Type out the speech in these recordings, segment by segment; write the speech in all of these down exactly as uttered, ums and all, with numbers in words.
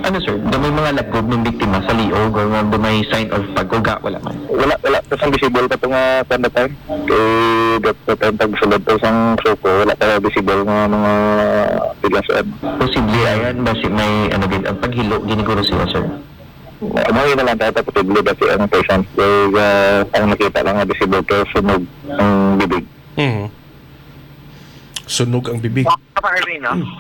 ano sir, do may mga lagob ng biktima sa liog or do may sign of pag-uga, wala man? Wala, wala. Tapos ang visible ka ito nga tanda time. Kaya dapat time pagsulod ito isang suko, wala pa visible nga mga pilasan. Posible ayan, basi may ano din, ang paghilo, giniguro siya sir? Ano yun na lang tayo posible kasi ang patient. Kaya ang nakita lang nga visible to sunog ang bibig. Mm-hmm. Sunog ang bibig. Kapag Erwin, no? Mm.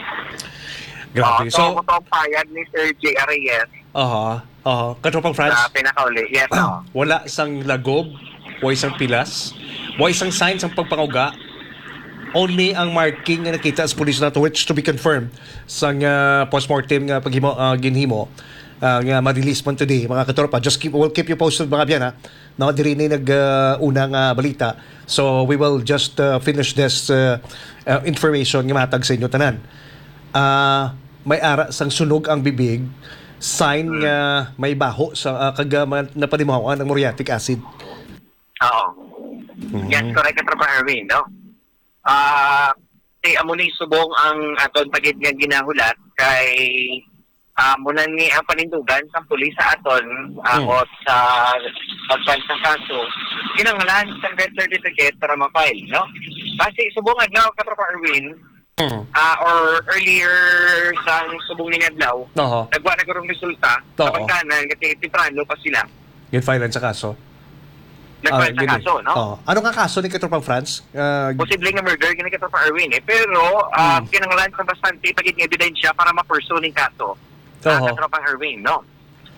Grabe. So, So, ito ang payag ni Sir J. Arias aha, aha. Katropang France, sa pinakauli. Yes, no? wala isang lagob, o isang pilas, o isang sign sa pagpanguga. Only ang marking nga nakita sa police na to, which to be confirmed sa uh, postmortem nga paghimo uh, ginhimo uh, nga ma-release man today, mga katropa. Just keep, we'll keep you posted mga biyan ha. No, diri ni nag uh, unang uh, balita. So we will just uh, finish this uh, uh, information nga matag sa inyo tanan. Uh, may ara sang sunog ang bibig, sign nga may baho sa uh, kag uh, napanimuhaan ng muriatic acid. Oo. Mm-hmm. Yes, correct ka pa, Erwin, no? Ah, uh, amo ni subong ang aton pagid nga ginahulat kay uh, muna ni ang panindugan sa pulis sa aton uh, mm. sa pagpan sa kaso kinahanglan sa death certificate para ma-file, no? Kasi subong adlaw ka pa, Erwin, mm. uh, or earlier sa subong ni adlaw, uh-huh. nagwa na karong resulta sa pagkanan kasi tiprano pa sila. Gin-file sa kaso. Nagfile sa kaso, no? Oh. Ano nga kaso ni Katropang France? Uh, Posible nga murder, gini ka pa Erwin eh. Pero, um, mm. kinanglan sa bastante pagit nga ebidensya para ma-pursue ng kaso. Uh, uh-huh. Katropang Erwin, no?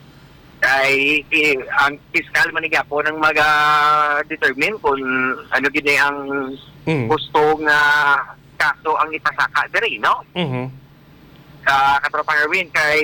Kay, kay ang fiskal maniga po nang mag-determine kung ano gini ang mm. gusto nga kaso ang ipasaka diri, no? Mm-hmm. Sa Katropang Erwin, kay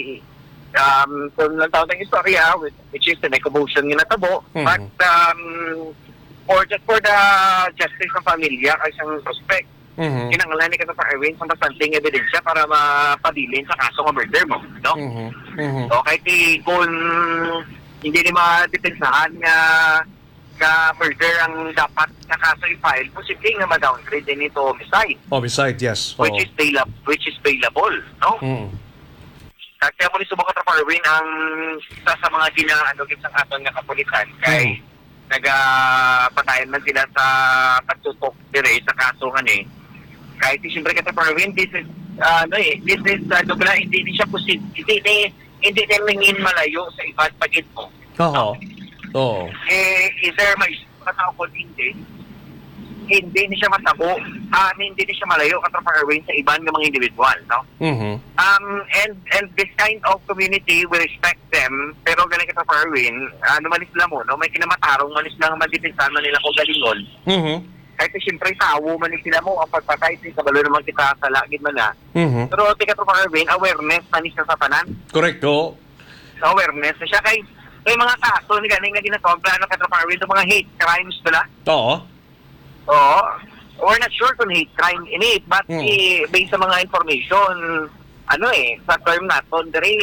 um kung lang tawag ng istorya, which is the commotion nga natabo, mm-hmm. but um for just for the justice ng pamilya ay isang suspect, mm-hmm. kinanglan ni Katropang Erwin sa bastanting ebidensya para mapabilin sa kaso ng murder mo, no? Mm-hmm. Mm-hmm. So kahit kung hindi ni madepensahan nga ka murder ang dapat na kaso i-file, posible nga ma-downgrade din ito homicide. Homicide, yes. Which is bailable, which is bailable, no? Mm. Kaya mo ni subong ka Erwin ang isa sa mga ginaano gid sang aton nga kapulisan kay mm. naga-patayan man sila sa pagtutok dire sa kaso ngani. Kahit siyempre ka Erwin, this is uh, ano eh, this is uh, dugla, hindi, hindi siya posible, hindi hindi hindi tingin malayo sa ibang pagit mo. Oo. Oo. Eh, either may katao ko hindi, hindi ni siya matabo, uh, hindi ni siya malayo Katropang Erwin sa ibang mga individual, no? Mm-hmm. Um, and and this kind of community will respect them, pero galing Katropang Erwin, ano man sila mo, no? May kinamatarong man sila nga madipinsan man nila ko galingon. Mm-hmm. Kahit siyempre tawo man sila mo, ang pagpatay sa kabalo naman kita sa lagid man na. Mm-hmm. Pero di Katropang Erwin, awareness man siya sa tanan. Correct, oo. Sa awareness na siya kay may mga kaso ni galing nga ginatawag na Katropang Erwin, mga hate crimes pala. Oo. Oo. We're not sure kung hate crime in it, but mm. eh, based sa mga information, ano eh, sa term natin, dari,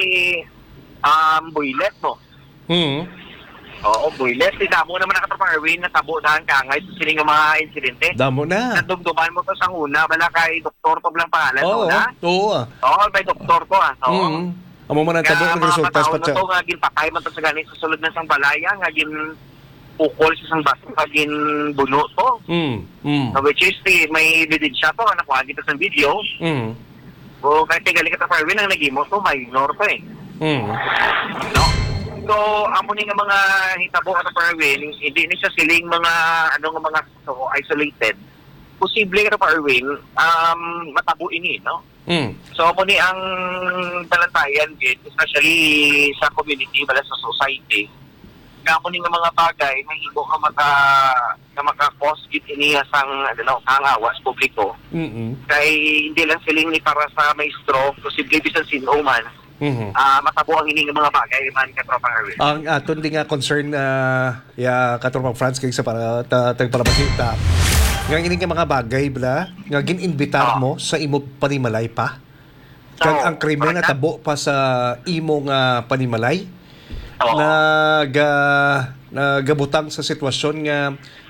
um, builet mo. Mm. Oo, builet. Si damo naman na Katropang Erwin, natabo daan ka ngay sa siling mga insidente. Damo na. Nadugduman mo to sa una, bala kay doktor to lang pangalan. Oo, na? oo. Oo, may doktor to ah. Oo. Mm. Amo man ang tabo ng resultas pa siya. Kaya mga matao na to, nga ginpatay man to sa ganit sa sulod na sang balaya, nga gin ukol sa isang basta pagin buno to. Mm. Mm. So, which is, the, may ebidensya to, nakuha kita sa video. Mm. So, kahit galing ka sa Erwin, ang nagimo to, minor to eh. Mm. No? So, amo ni nga mga hitabo ka sa Erwin, hindi ni siya siling mga, ano nga mga so, isolated. Posible ka sa Erwin, um, matabo ini, no? Mm. So, amo ni ang talantayan, especially sa community, wala sa society, kamo ni nga mga bagay mahimo ka maka na maka-cause gid iniya sang ano ang awas publiko. Mm-hmm. Kay hindi lang siling ni para sa maestro, posible bisan sino man. Mm-hmm. Ah, uh, matabo ang ini nga mga bagay man Katropang Erwin. Ang aton din nga concern uh, ya Katropang France kay sa para tagpalabasita. Nga ini nga mga bagay bla nga gin-invitar oh. mo sa imo panimalay pa. Kag so, ang krimen na tabo pa sa imo nga panimalay. Oh. Nag uh, nagabutang sa sitwasyon nga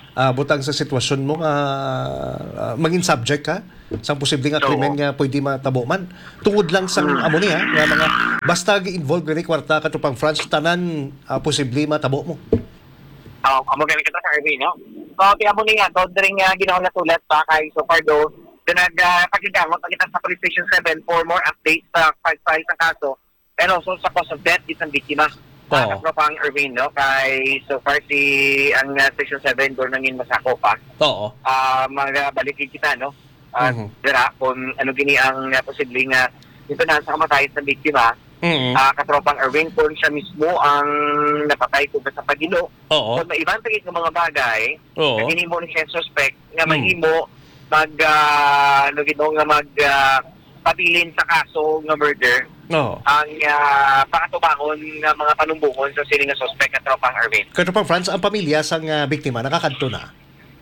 ah, butang sa sitwasyon mo nga ah, maging subject ka sa posibleng nga Oo. krimen nga pwede matabo man. Tungod lang sa amo niya nga mga basta gi-involve gani kwarta katupang France tanan ah, posible matabo mo. Oh, amo gani kita sa Irvin, no? So, kaya mo niya, to dring uh, ginawang natulat pa kay so far do, dinag uh, pagkigamot kita sa Police Station seven for more updates sa file sa kaso and also sa cause of death isang biktima. Oo. Uh, pang Irvin, no? Kay so far si ang uh, Station seven do nangin masako pa. Oo. Ah, uh, balikin kita, no? Uh, Mhm. Dira, kung ano gini ang uh, posibleng uh, ito na sa kamatayan sa biktima, Mhm. ah katropang Irvin, kung siya mismo ang napatay ko sa pagilo, Oo. kung maibang tagit ng mga bagay, Oo. na hinimo ni siya suspect, nga Mm. mahimo mag, uh, ano gito nga mag, ah, pabilin sa kaso nga murder, Oo. ang uh, pakatubangon nga mga panumbungon sa sini nga suspect katropang Irvin. Katupang France, ang pamilya sang ah, biktima nakakadto na.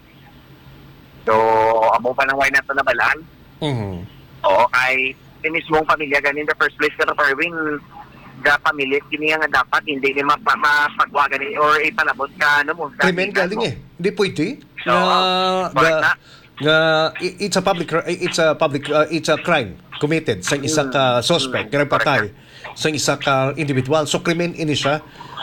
So, amo pa nang why na ito nabalaan. Mhm. Oo, kay yung mismong pamilya ganin in the first place ka Irvin, ga pamilya kini nga dapat hindi ni mapa- mapagwagan ni or ipalabot ka ano mo. sa Krimen tingnan galing mo. eh. Hindi pwede. So, Nga, correct nga, na. nga, i- it's a public, it's a public, uh, it's a crime committed sa isa ka suspect, Mm, nga nagpatay sa isa ka individual. So, krimen ini siya.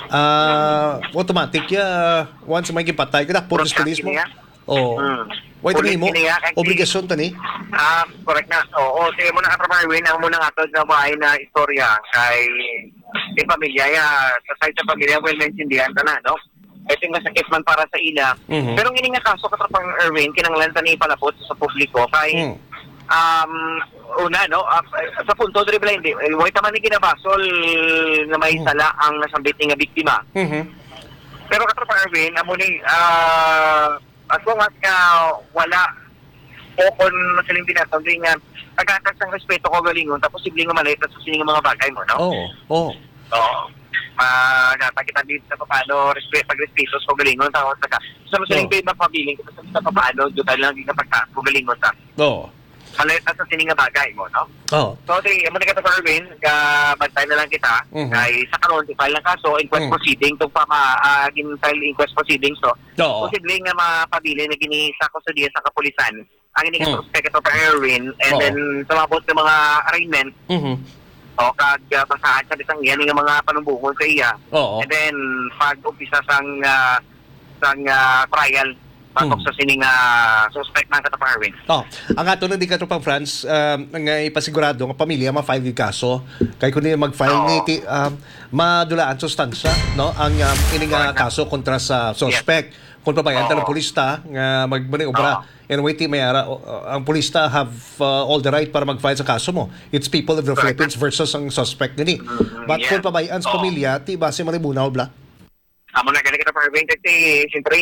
Uh, automatic ya, once may gipatay ka na, pulis pulis mo. niya. Oh. Mm. Why tani Pulis mo? niya, kasi- Obligasyon tani? Ah, correct na. Oo, sige mo na ka Irwin, ang muna nga to na bahay na istorya kay kay pamilya ya sa side sa pamilya well maintindihan ta na, no? Ito yung masakit man para sa ila. Mhm. Pero ang nga kaso katropang Irwin, kinanglan ta ni palapot sa publiko kay Mm. um una no uh, sa punto diri bala hindi eh, way taman ni kinabasol na may sala ang nasambit ni nga biktima. Mhm. Pero katro pa Irvin, amo ni ah as long as ka wala o kon masiling binatang din nga pagkakas ng respeto ko galingon tapos posibleng nga malayt sa sining mga bagay mo, no? Oo. Oo. Oo. Ah, uh, kita dito sa paano respeto pag respeto ko galingon tapos saka sa masiling Oo. oh. ba pabiling sa sa paano do tayo lang di ka pagka ko galingon sa Oo. malayt sa sining nga bagay mo, no? Oo. So, di, amo na kita sa Irvin, ka bantay na lang kita, Mhm. kay sa karon i-file ng kaso, inquest Mhm. proceeding, itong pa, uh, gin-file inquest proceeding, so, Oo. posibleng nga mapabili na gini sa kustudiya sa kapulisan, ang ini Mm. ka suspect ito pa Irvin, and Oo. then, sumabot ng mga arraignment, Mhm. o kag uh, basahan sa isang yan, nga mga panumbungon sa iya, Oo. and then, pag umpisa sang, uh, sang uh, trial, patok Mm. sa sining uh, suspect ng katapang Irvin. Oh, ang ato na di ka pang France, um, nga ipasigurado nga pamilya ma-file yung kaso. Kay kundi mag-file Oo. ni ti, um, madulaan sustansya, no? Ang um, ini nga kaso kontra sa suspect. Kung pabayan ta ng Oo. pulista nga magmani obra Oo. and wait mayara uh, ang pulista have uh, all the right para mag-file sa kaso mo. It's people of the Correct. Philippines versus ang suspect nini. Mhm, But yeah. kung pabayaan sa Oo. pamilya, ti base maribunaw bla. Amo na ganito pa Irvin kasi siyempre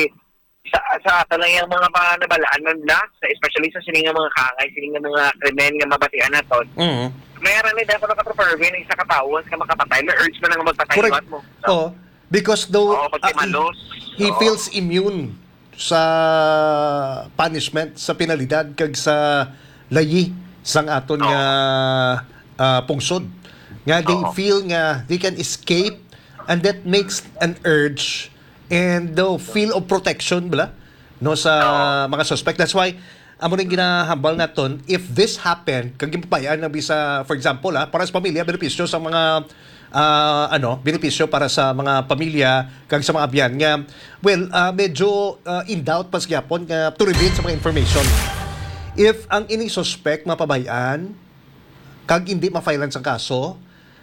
sa sa talayang mga panabalaan man na sa especially sa sining nga mga kangay sining nga mga krimen nga mabatian naton. Mhm. Mayroon ni dapat ka pa Irvin isa ka tawon ka makapatay na urge man nga magpatay Correct. iwat mo. Oh, because though Oo, pag ah, malos. he Oo. feels immune sa punishment, sa penalidad kag sa layi sang aton Oo. nga ah, pungsod. Nga they Oo. feel nga they can escape and that makes an urge and the feel of protection bala no sa mga suspect. That's why amo rin ginahambal naton if this happen kag gipapayaan na bisa for example ah, para sa pamilya benepisyo sa mga ah, ano benepisyo para sa mga pamilya kag sa mga abyan nga well ah, medyo ah, in doubt pas gyapon nga to reveal sa mga information if ang ining suspect mapabayaan kag hindi ma-file sa kaso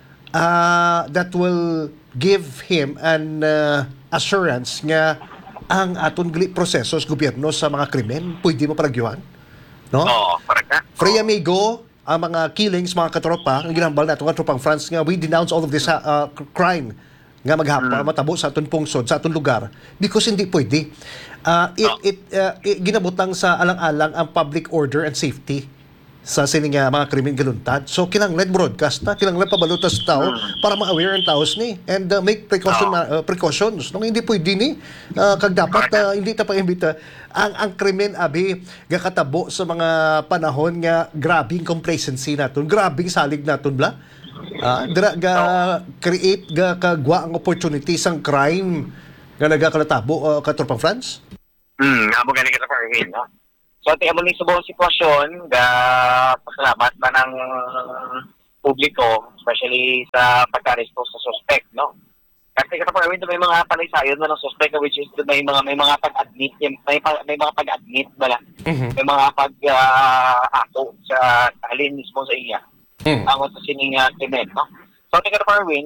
uh, that will give him an uh, assurance nga ang aton gali proseso sa gobyerno sa mga krimen pwede mo paragyuhan no Oo, correct na. Freya Amigo ang mga killings mga katropa ang ginambal nato nga tropang France nga we denounce all of this uh, crime nga maghapa matabo sa aton pungsod sa aton lugar because hindi pwede uh, it, it, uh, it ginabutang sa alang-alang ang public order and safety sa sining nga mga krimen galuntad. So kinahanglan broadcast na, kinahanglan pabalota sa tao para ma-aware ang taos ni and uh, make precaution uh, precautions. Nung hindi pwede ni uh, kag dapat uh, hindi ta pag-imbita ang ang krimen abi gakatabo sa mga panahon nga grabing complacency naton, grabing salig naton bla. Ah, dira ga create ga kagwa ang opportunity sang crime nga nagakaltabo uh, katropang France. Hmm, amo gani ka sa Erwin, no? So, tingnan mo ni subong sitwasyon, ga pasalamat ba ng publiko, especially sa pagka-resto sa suspect, no? Kasi ka pa Erwin, may mga panaysayon na ng suspect, which is may mga may mga pag-admit, may, may mga pag-admit bala, Mhm. may mga pag-ato sa alin mismo sa iya. Mm. Ang sa sining uh, krimen, no? So, tingnan pa Erwin,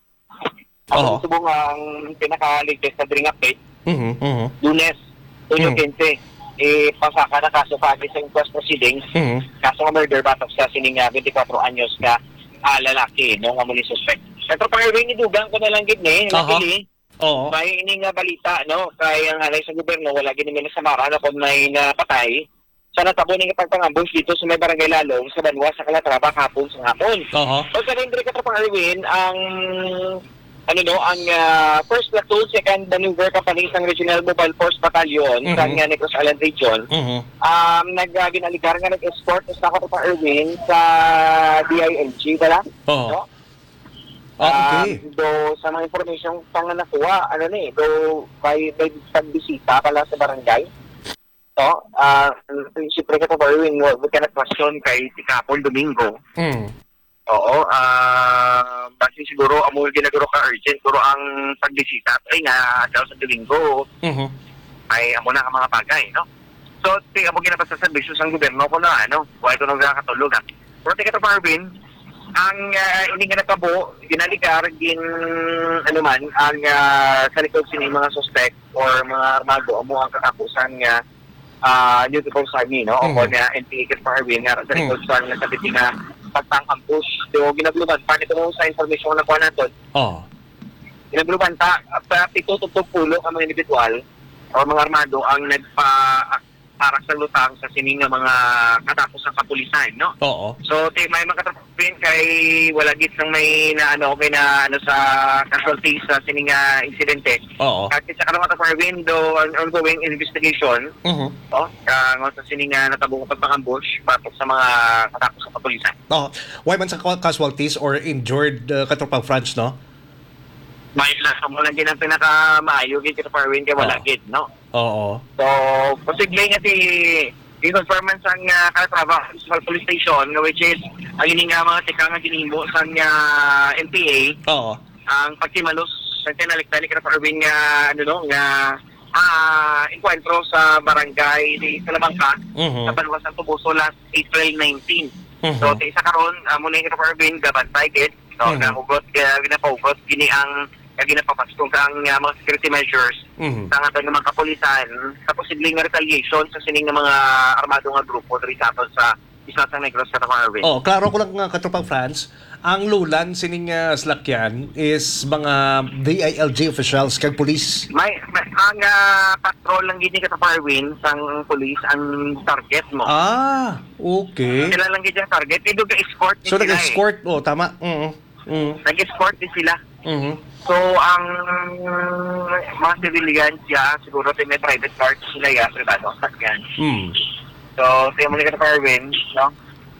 Oo. ang subong ang pinaka-latest na drink update, Mhm. Mhm. Lunes, Tunyo Mm. quince, eh, pasaka na kaso pa sa inquest proceedings, Mhm. kaso nga murder batok sa sining uh, twenty-four anyos ka ah, lalaki, no, nga muli suspect. Pero pa rin idugang ko na lang gid ni, Aha. luckily, Oo. may ini nga balita, no, kay ang halay sa gobyerno, wala gid nila sa Mara na kung may napatay, sa natabo ni pagpangambush dito sa may barangay Lalong, sa Banwa, sa Calatrava, hapon sa hapon. Oo. O sa Rendry ka pa Erwin, ang ano no, ang uh, first platoon, second maneuver company sa Regional Mobile Force Battalion Mhm. sa nga Negros Island Region, Mhm. um, nag-ginaligar nga nag-escort sa ako pa Erwin sa D I L G, wala? Oo. No? Ah, okay. Um, do sa mga information pang nakuha, ano ni, do by by pagbisita pala sa barangay. So, ah, uh, siyempre ka pa Erwin, we cannot question kay Tikapol Domingo. Mm. Oo, ah, basi siguro amo ginaguro ka urgent, pero ang pagbisita ay nga daw sa Domingo Mhm. ay amo na ang mga bagay, no? So, ti amo ginapasa sa bisyo sa gobyerno ko na ano, wala ito nang nakatulog. ah. Pero tika to Marvin, ang uh, ini nga natabo, ginaligar gin ano man ang uh, sa likod sini mga suspect or mga armado amo ang katapusan nga ah uh, New People's Army, no? O Mhm. na N P A kit Marvin nga sa likod sa nga sabi nga pagtang-ambush. So, ginagluban pa nito mo sa information na kuha natin. Oo. Ginagluban ta, pa pitutugtog pulo ang mga individual o mga armado ang nagpa para sa lutang sa sining nga mga katapos ng kapulisan, no? Oo. So, te may mga katapin kay wala git sang may na ano okay na ano sa casualty sa sining nga insidente. Oo. At sa kanang mga window on ongoing investigation, Mhm. oh, kang sa sining nga natabong pagpang-ambush patok sa mga katapos ng kapulisan. Oo. Why man sa casualties or injured uh, katropang France, no? May lasa mo lang din ang pinaka-maayo gid kita Parwin kay wala Oo. gid, no? Oo. So, posible nga si i-confirman sa nga Calatrava Municipal Police Station nga which is ang ini nga mga tika nga ginhimo sa nga N P A Oo. ang pagtimalos sa tinaliktali kita Parwin nga ano no nga ah encuentro sa barangay di Salamangka Mhm. sa Banwa Santo Buso last April nineteenth. Mhm. So, ti isa karon amo na kita Parwin gabantay gid. So, Mhm. nahugot uh, ginapahugot gini ang uh, ginapapastong kang uh, mga security measures Mhm. sa nga ng mga kapulisan sa posibleng nga retaliation sa sining nga mga armado nga grupo diri sa aton sa Isla San Negros sa Tamarvin. Oh, klaro ko lang nga katropang France, ang lulan sining uh, slakyan is mga D I L G officials kag police. May, may ang uh, patrol lang gid ni ka Tamarvin sang police ang target mo. Ah, okay. Sila lang gid ang target, ido ga escort So sila. nag-escort, oh tama. Mhm. Mhm. Eh. Nag-escort din sila. Mhm. So, ang mga civilians ya, siguro may private cars sila ya, privado ang sakyan. Mm. So, tiyan mo na ka Parwin, no?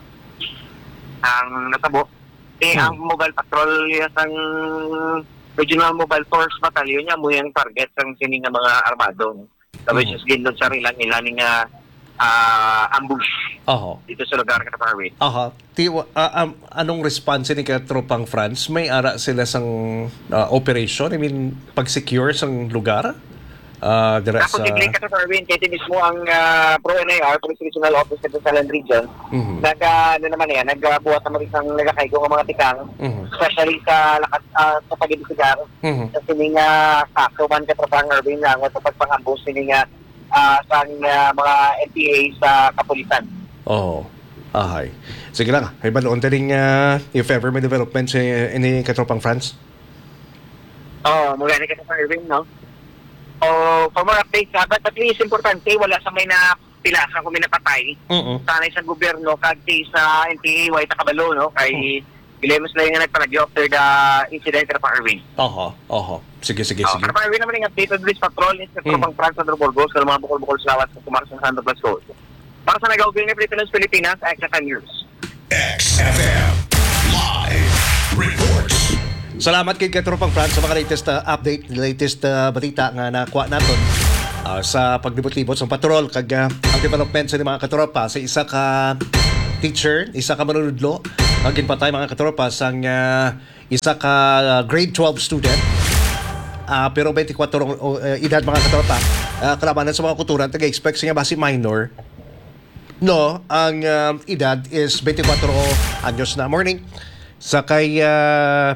Ang natabo. Eh, Hmm. ang mobile patrol yes, ang Regional Mobile Force Battalion niya mo yung target ng sining nga mga armado. So, which Hmm. is gindon sa rilang nila ni nga ah, ambush Oho. dito sa lugar ka Parwin. Aha. Ti uh, um, anong response ni katropang France? May ara sila sang uh, operation? I mean, pag-secure sang lugar? Uh, dira Tapos sa... sigling ka Parwin, kaya mismo ang uh, Pro N I R, Police Regional Office sa Salan Region, Mhm. nag, uh, ano naman yan, nagbuhat naman isang nagakaigo ng mga tikang, Mhm. especially sa lakat uh, sa pag-ibisigar, Mhm. sa sining nga kaso man katropang Irving nga sa pagpangambos sining nga uh, sa uh, mga N P A sa kapulisan. Oo. Ahay. Sige lang. Ay baloon din uh, if ever may development sa ini katropang France. Oo, oh, mula na ka sa Irving, no? Oh, for more updates, uh, but at least importante, wala sa may na pila sa kung may napatay. Mhm. Sanay sa gobyerno, kagti sa N P A, way takabalo, no? Kay Bilemos lang nga nagpalagyo after the incident ka pa Irving. Oho. Oho. Sige, sige, Oh, sige. para pa Irving naman yung update on police patrol ni sa Tropang France sa Burgos, sa mga bukol-bukol sa lawat sa Kumar sa Sando Blas Road. Para sa nag-augil ng Pilipinas, Pilipinas, X F M News. X F M Live Reports. Salamat kay katropang France sa mga latest uh, update, latest uh, balita nga nakuha naton. ah, sa paglibot-libot sa patrol kag ah, ang development sa mga katropa sa isa ka teacher, isa ka manunudlo, ang ginpatay mga katropa sang ah, isa ka ah, grade twelve student. Ah, pero twenty-four uh, edad mga katropa, uh, kalabanan sa mga kuturan, taga-expect siya basi minor. No, ang um, edad is twenty-four anyos na. Morning. Sa kay uh,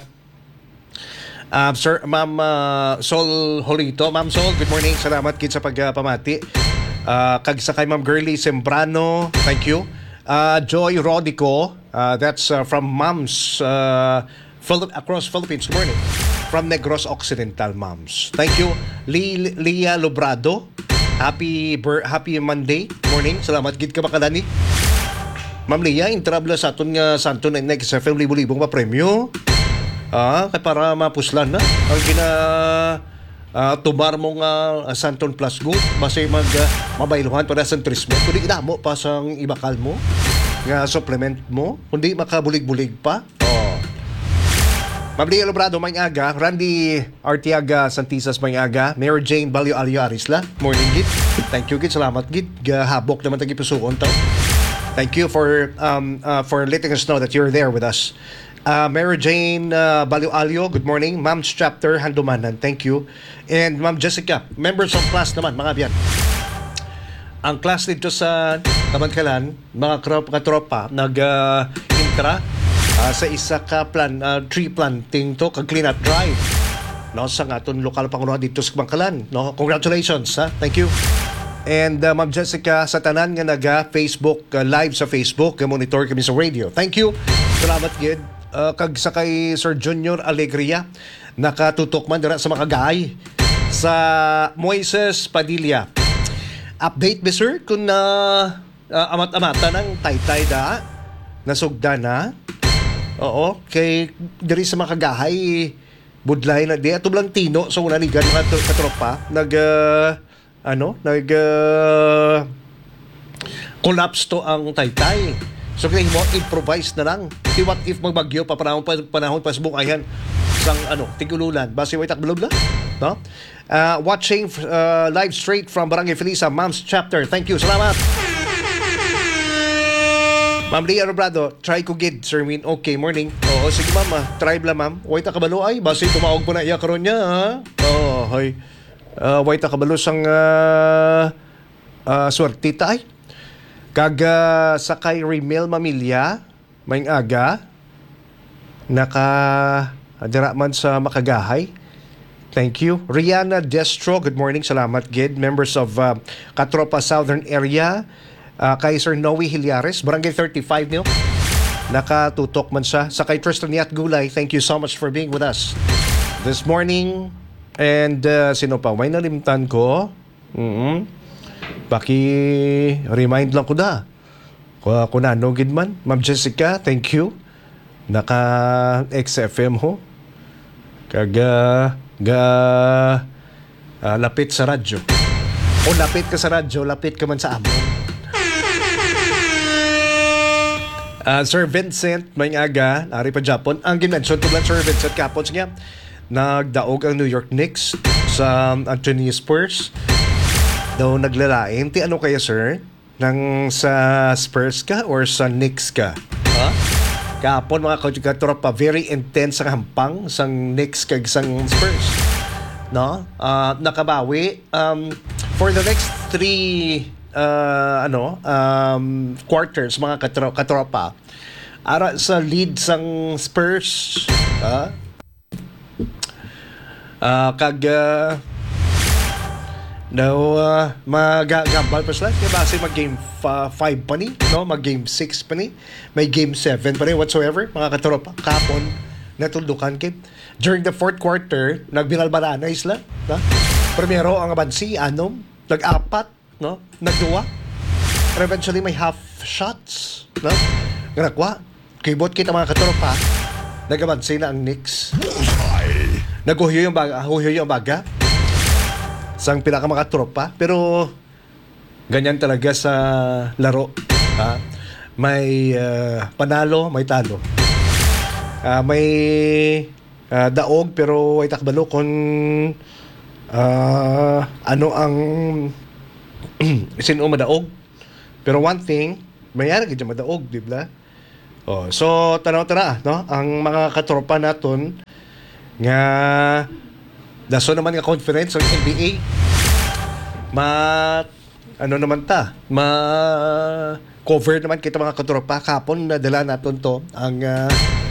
uh, Sir Ma'am uh, Sol Holito. Ma'am Sol, good morning. Salamat kid sa pagpamati. Uh, kag sa kay Ma'am Girly Sembrano, thank you. Uh, Joy Rodico, uh, that's uh, from Moms uh, Phil- across Philippines. Good morning. From Negros Occidental, Moms. Thank you. Li- Lia Lobrado. Happy ber- happy Monday morning. Salamat gid ka makalani. Ma'am Lia, intrabla sa aton nga santo na next sa family libo pa premyo. Ah, kay para mapuslan na ang gina uh, tubar mo nga uh, Santon Plus Gold base mag uh, mabayluhan para sa treatment. Kundi idamo pa sang ibakal mo nga supplement mo, kundi makabulig-bulig pa. Oh. Ma'am Lia Lobrado, may aga. Randy Artiaga Santisas, may aga. Mayor Jane Balio Alio Arisla, morning gid. Thank you gid, salamat gid. Habok naman tagi pusuon to. Thank you for um uh, for letting us know that you're there with us. Uh, Mayor Jane uh, Balio Alio, good morning. Ma'am's chapter Handumanan, thank you. And Ma'am Jessica, members of class naman, mga biyan. Ang class dito sa Kamankalan, mga krop, katropa, nag-intra uh, Uh, sa isa ka plan uh, tree planting to kag clean up drive no sa aton lokal pangunahan dito sa Bangkalan, no, congratulations ha, thank you. And uh, Ma'am Jessica, sa tanan nga naga Facebook uh, live sa Facebook, uh, monitor kami sa radio, thank you, salamat gid. Uh, kag sa kay Sir Junior Alegria, nakatutok man dira sa Makagay sa Moises Padilla. Update ba sir kung na uh, amat-amata ng taytay da nasugda na. Oo, kay diri sa Makagahay budlay na di ato lang tino so wala ligan mga katropa nag uh, ano nag uh, collapse to ang taytay. So kaya mo improvise na lang. Di what if magbagyo pa panahon pa panahon pa subukayan sang ano tigululan base way takbalog na, no? Uh, watching uh, live straight from Barangay Felisa, Mom's chapter. Thank you. Salamat. Ma'am Lia Robrado, try ko gid, Sir Min. Okay, morning. Oo, sige ma'am, ah. Try bla ma'am. Wait ta kabalo ay, basi tumaog po na iya karon niya, ha? Oo, hay. Uh, wait ta kabalo sang uh, uh, swerte ta ay. Kag uh, sa kay Remel Mamilya, may aga, naka dira man sa Makagahay. Thank you. Rihanna Destro, good morning. Salamat gid. Members of uh, Katropa Southern Area. Uh, kay Sir Noe Hilyares, Barangay thirty-five niyo. Nakatutok man siya. Sa kay Tristan Yat Gulay, thank you so much for being with us this morning. And uh, sino pa? May nalimtan ko. Mm-hmm. Paki-remind lang ko da. Kung ano, Gidman. Ma'am Jessica, thank you. Naka-X F M ho. Kaga, ga, uh, lapit sa radyo. O lapit ka sa radyo, lapit ka man sa amon. Uh, Sir Vincent, may aga, nari pa Japon. Ang ginmention ko lang, Sir Vincent Kapon, sige, nagdaog ang New York Knicks sa Anthony Spurs. Daw naglalain. Ti ano kaya, sir? Nang sa Spurs ka or sa Knicks ka? Ha? Kapon, mga katropa, very intense ang hampang sang Knicks kag sang Spurs. No? Uh, nakabawi. Um, for the next three Uh, ano um, quarters mga katro- katropa ara sa lead sang Spurs uh, uh, kag uh, no uh, magagambal pa sila kaya base mag game five pa ni, no? Mag game six pa ni, may game seven pa ni whatsoever mga katropa. Kapon natuldukan kay during the fourth quarter nagbinalbarana isla, no? Primero ang abansi anom nag-apat, no? Nagduwa. Pero eventually may half shots, no? Nagwa. Kibot kita mga katropa. Nagabansin na ang Knicks. Naguhuyo yung baga, huhuyo yung baga. Sang pila ka mga tropa. Pero ganyan talaga sa laro. Ha? May uh, panalo, may talo. Uh, may uh, daog pero ay takbalo kung Ah, ano ang sino madaog? Pero one thing, mayara gid madaog, di ba? Oh, so tanaw tara, no? Ang mga katropa naton nga daso naman nga conference ng N B A ma ano naman ta? Ma cover naman kita mga katropa kapon na dala naton to ang uh,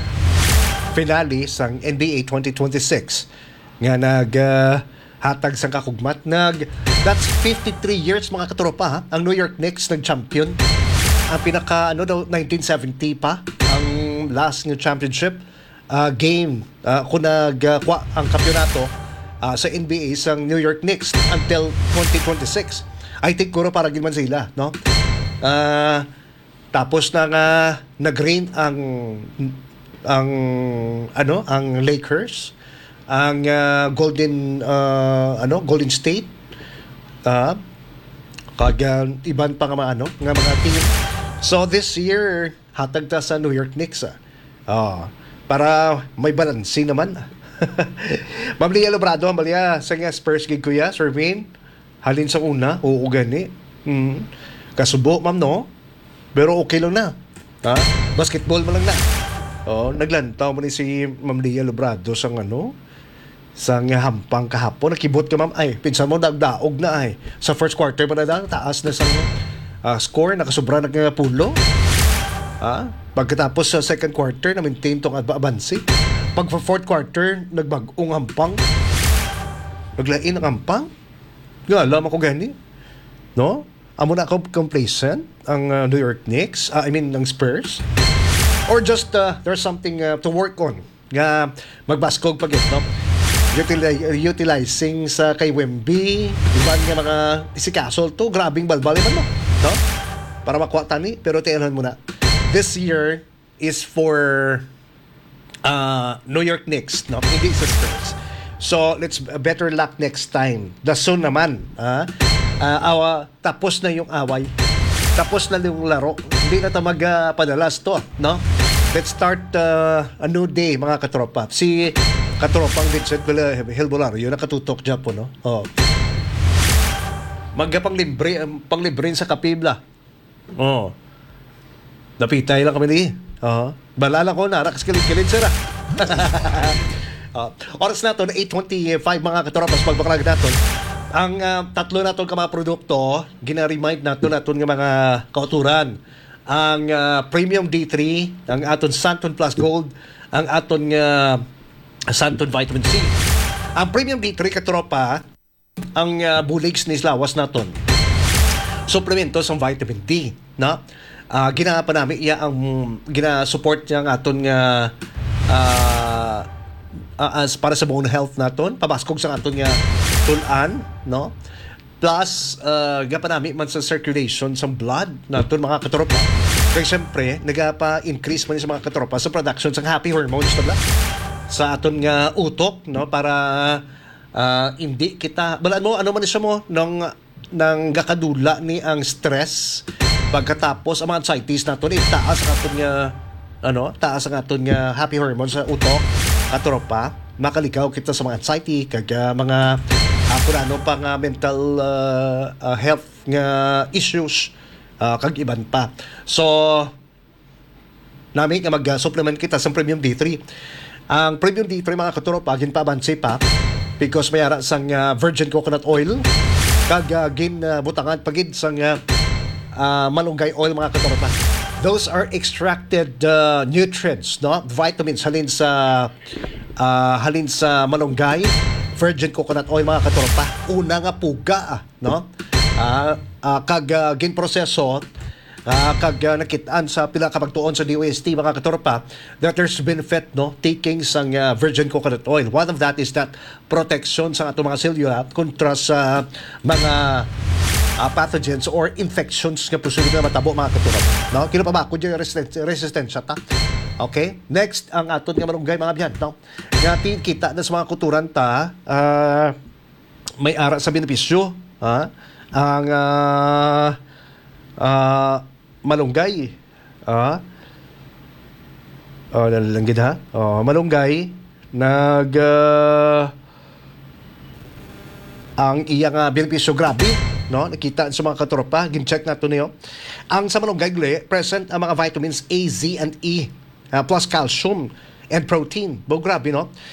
finale sang N B A twenty twenty-six nga nag uh, hatag sang kakugmat nag that's fifty-three years mga katropa ha? Ang New York Knicks nag-champion ang pinaka ano daw nineteen seventy pa ang last nga championship uh, game uh, kung nagkuha ang kampeonato uh, sa N B A sang New York Knicks until twenty twenty-six. I think kuro para gid man sila, no? Uh, tapos na nga nag-reign ang ang ano ang Lakers, ang uh, Golden uh, ano Golden State, uh, kag uh, iban pa nga mga ano nga mga team. So this year hatag ta sa New York Knicks ah. Uh, para may balanse naman. Ma'am Lia Lobrado, Malia, sa nga Spurs gig kuya, Sir Vin, halin sa una, oo gani. Mm. Kasubo, ma'am, no? Pero okay lang na. Ha? Basketball mo lang na. Oh, naglantaw mo ni si Ma'am Lia Lobrado sa ano, sa nga hampang kahapon. Nakibot ka, ma'am. Ay, pinsan mo, dagdaog na ay. Sa first quarter pa na daw, taas na sa uh, score, nakasubra na nga pulo. Ha? Pagkatapos sa second quarter, na-maintain tong abansi. Pag fourth quarter, nagbag-ong hampang. Naglain ang hampang. Nga, alam ako gani. No? Amo na ako complacent ang uh, New York Knicks, uh, I mean, ng Spurs. Or just, uh, there's something uh, to work on. Nga, magbaskog pag no? Utili- utilizing sa kay Wemby, iban nga mga isikasol to, grabing balbal, iban mo. No? Para makuha tani, pero tiyanan mo na. This year is for uh, New York Knicks, no? Hindi sa Spurs. So, let's uh, better luck next time. Daso naman, ah, uh, awa, tapos na yung away. Tapos na yung laro. Hindi na ta magpadalas to, no? Let's start uh, a new day, mga katropa. Si katropang Vincent Hilbolario, nakatutok dyan po, no? Oh. Magpang libre, pang libre sa Kapibla. Oh. Napitay lang kami ni. Uh, balala ko na, rakas kilid-kilid sira. uh, oras natin, eight twenty-five mga katropas, pagbakarag natin. Ang uh, tatlo natin ka mga produkto, gina-remind natin natin ng mga kauturan. Ang uh, Premium D three, ang aton Santon Plus Gold, ang aton uh, Santon Vitamin C. Ang Premium D three katropa, ang uh, buligs ni Slawas natin. Suplemento sa vitamin D, no? Uh, gina pa namin iya ang gina-support niya ang aton nga uh, uh, as para sa bone health naton, pabaskog sa aton nga tulan, no? Plus uh, gapa namin man sa circulation sa blood naton mga katropa. Kaya siyempre nagapa-increase man sa mga katropa sa production ng happy hormones tabla sa aton nga utok, no? Para uh, hindi kita balaan mo ano man siya mo nang nang gakadula ni ang stress. Pagkatapos ang mga anxieties natin, eh, taas ang aton nga ano, taas ang aton nga happy hormones sa utok, katropa, makalikaw kita sa mga anxiety, kag uh, mga ako uh, ano pang uh, mental uh, uh, health nga issues, uh, kag iban pa. So namin nga mag-supplement kita sa Premium D three. Ang Premium D three mga katropa, ginpabansi pa because mayara sang uh, virgin coconut oil, kag uh, gin uh, butangan pagid sang uh, Uh, malunggay oil mga katropa. Those are extracted uh, nutrients, no? Vitamins halin sa uh, halin sa malunggay, virgin coconut oil mga katropa. Una nga puga, no? Uh, uh, kag uh, gin proseso uh, kag uh, nakitaan sa pila ka pagtuon sa D O S T mga katropa that there's benefit, no, taking sang uh, virgin coconut oil. One of that is that protection sa ato mga selula kontra sa mga Uh, pathogens or infections nga posible na matabo mga katurok. No? Kino pa ba? Kung yung resisten- resistensya ta. Okay? Next, ang aton nga malunggay mga biyan. No? Nga kita na sa mga kuturan ta, uh, may ara sa benepisyo. Ha? Ang uh, uh, malunggay. Uh, oh, lalanggid ha? Oh, malunggay. Nag... Uh, ang iyang uh, benepisyo grabe, no? Nakita sa mga katropa, gin-check nato niyo. Ang sa manong gagli, present ang mga vitamins A, Z, and E, uh, plus calcium and protein. Bo grabe, no?